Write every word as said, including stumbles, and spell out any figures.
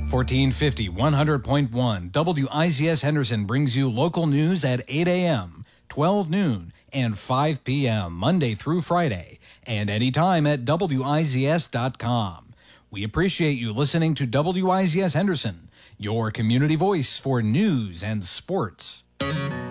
fourteen fifty, one hundred point one W I Z S Henderson brings you local news at eight a.m., twelve noon, and five p.m. Monday through Friday, and anytime at W I Z S dot com. We appreciate you listening to W I Z S Henderson, your community voice for news and sports.